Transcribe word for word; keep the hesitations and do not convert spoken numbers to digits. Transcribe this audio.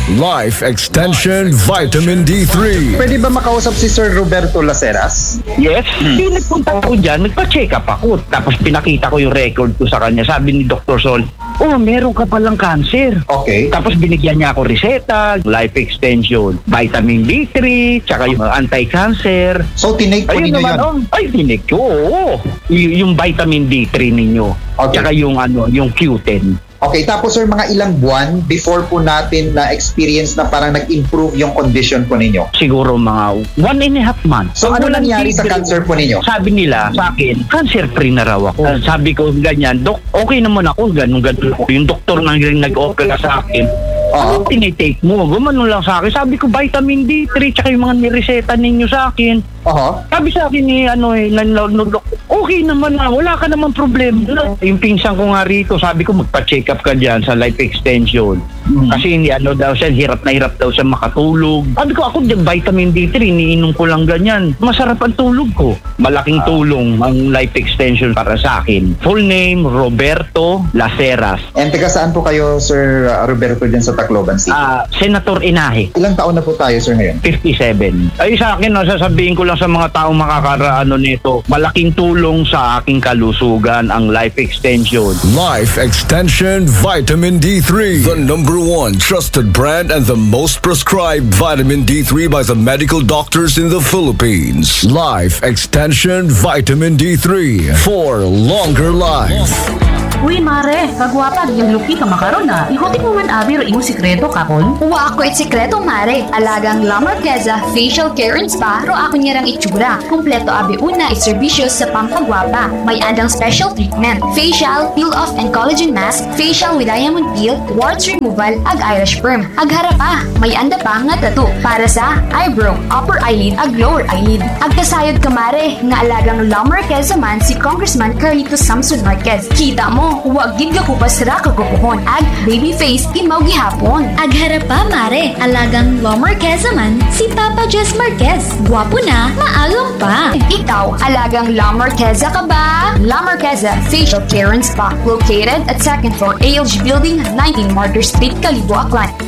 Life Extension Vitamin D three. Pwede ba makausap si Sir Roberto Laceras? Yes. Hindi nagpunta ako dyan, nagpa-check up ako. Tapos pinakita ko yung record ko sa kanya. Sabi ni Doctor Sol, oh, meron ka palang cancer. Okay. Tapos binigyan niya ako reseta, life extension, vitamin D three, tsaka yung anti-cancer. So, tinake po Ayun ninyo naman, yun? oh, ay, tinik ko, oo. Y- yung vitamin D three ninyo. Okay. Tsaka yung, ano, yung Q ten. Okay, tapos sir, mga ilang buwan before po natin na-experience na parang nag-improve yung condition po ninyo? Siguro mga one and a half months. So, ano Walang nangyari sa tigil. cancer po ninyo? Sabi nila sa akin, cancer-free na raw ako. Uh, sabi ko, ganyan, Dok, okay naman ako, ganun, ganun. Yung doktor nang nag-opera sa akin, Oo. ano tinitake mo? Gumanon lang sa akin. Sabi ko, vitamin D three, tsaka yung mga nireseta ninyo sa akin. Oho. Sabi sa akin ni, ano eh, nan- nan- nan- okay naman na, wala ka naman problema. Yung pinsan ko nga rito, sabi ko, magpa-check up ka dyan sa life extension. Kasi hindi ano daw siya, hirap na hirap daw siya makatulog. Sabi ko, ako din vitamin D three, iniinom ko lang ganyan. Masarap ang tulog ko. Malaking tulong ang life extension para sa akin. Full name, Roberto Laceras. And taga saan po kayo, Sir uh, Roberto, dyan sa Tacloban City? Ah, Senator Inahe. Ilang taon na po tayo, sir, ngayon? fifty-seven. Ay sa akin, no, sasabihin ko lang sa mga taong makakaraano nito, malaking tulong sa aking kalusugan ang life extension. Life Extension Vitamin D three. The number one trusted brand and the most prescribed vitamin D three by the medical doctors in the Philippines. Life Extension Vitamin D three for longer life. Uy, mare, kagwapa, yung lupi ka makaroon na. Ikotin mo man abi, ro imo sikreto kakon. Uwa ako it sikreto, mare. Alagang La Marqueza Facial Care and Spa, ro ako niyarang itsura. Kumpleto abi una iserbisyo sa pampagwapa. May andang special treatment. Facial, peel-off and collagen mask, facial with diamond peel, warts removal, ag Irish perm. Ag harapa, may anda pa nga tattoo para sa eyebrow, upper eyelid, ag lower eyelid. Ag kasayod ka, mare, nga alagang La Marqueza man si Congressman Carlito Samson Marquez. Kita mo, huwag gid ka kupasra kagupuhon. Ag baby face, imaw gihapon. Ag harapa, mare, alagang La Marqueza man si Papa Jess Marquez. Gwapo na, maalong pa. Ikaw, alagang La Marqueza ka ba? La Marqueza Facial Care and Spa, located at second floor A L G Building, nineteen Martyr Street, Calibo, Aklan.